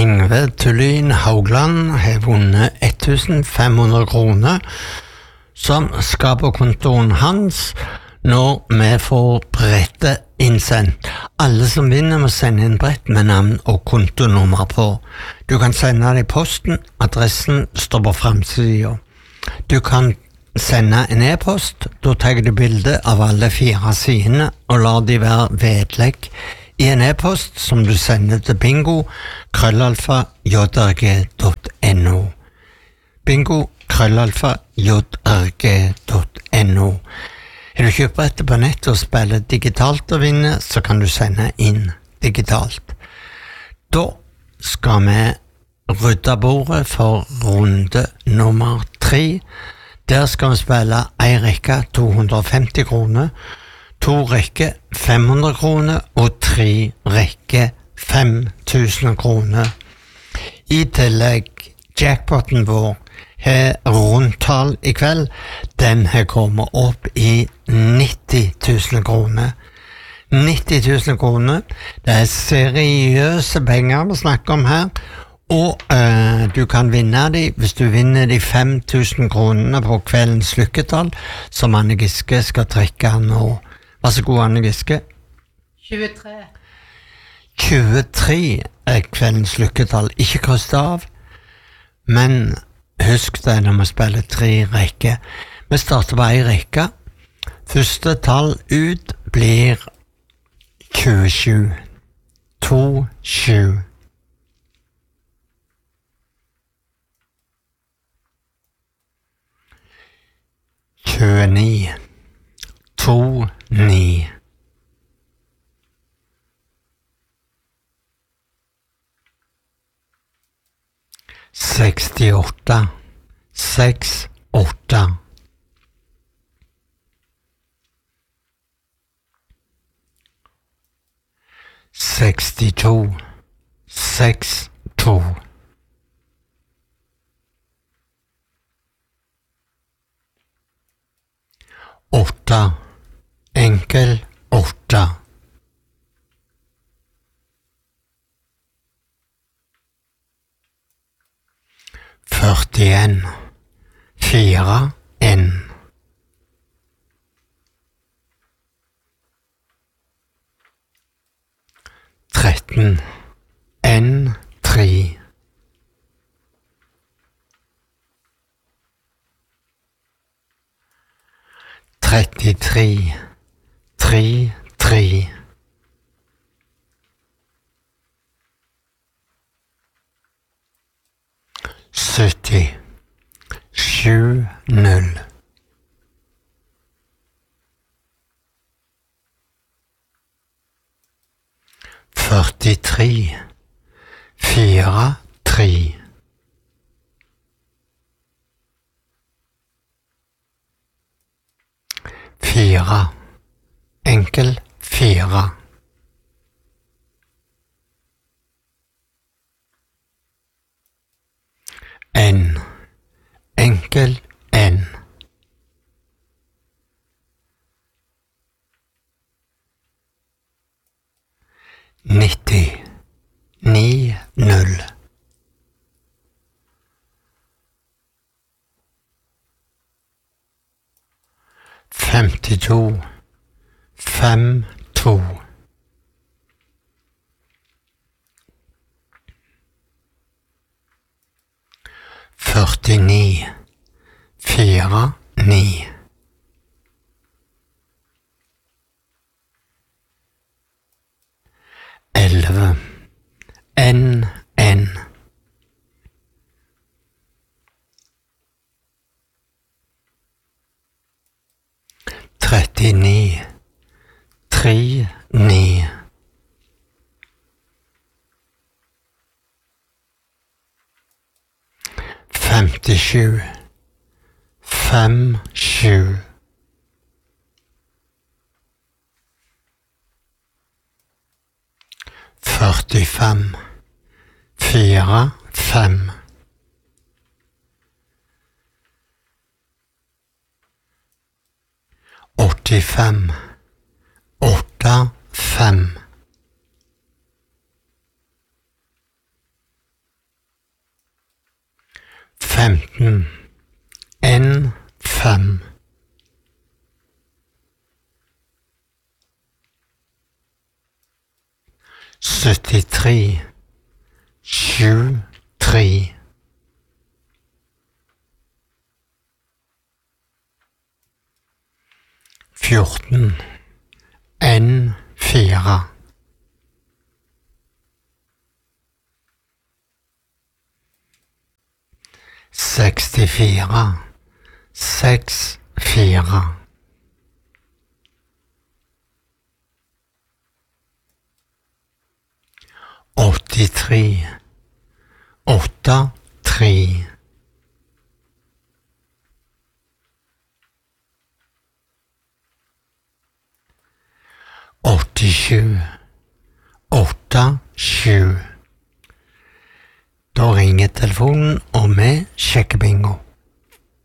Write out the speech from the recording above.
Yngve Tullin Haugland har vunnet 1500 kroner som skal på kontoen hans når vi får brettet innsendt. Alle som vinner må sende inn brett med navn og kontonummer på. Du kan sende det i posten, adressen står på framsiden. Du kan sende en e-post, da tar du bilde av alle 4 sidene og lar de være vedlegg i en e-post som du sender til bingo@jrg.no. bingo@jrg.no. Er du kjøper dette på nett og spiller digitalt og vinner, så kan du sende inn digitalt. Da skal vi rydde bordet for runde nummer 3. Der skal vi spille en rekke 250 kroner, 2 rekker 500 kroner og 3 rekker 5000 kroner. I tillegg, jackpoten vår har rundtall i kveld. Den har kommet opp i 90 000 kroner. 90 000 kroner. Det er seriøse penger vi snakker om her. Og du kan vinne de hvis du vinner de 5000 kronene på kveldens lykketall, som Anne Giske skal trekke nå. Vær så god, Anne Giske. 23. 23 er kveldens lykketall. Ikke kost av, men husk det når vi spiller 3 rekker. Vi starter på 1 rekke. Første tall ut blir 27. 27. 29. 29. 68. 68. 62. 62. 8. Enkel 8. 41. 4. N. 13. N. 3. 33. 3. 3. 70. 7. 0. 43. 4. 3. 4. Enkel 4. 1. Enkel 1. 90. 9. 0. 52. 5. 2. 49. 4. 9. 11. N. N. 39. 3. 9. 57. 5. 7. 45. 4. 5. 85. 8. 5. 5. 15 1 5 73 7 3 14 1 4 64 6 4 83 8 3 87 8 7. Da ringer telefonen, og vi sjekker bingo.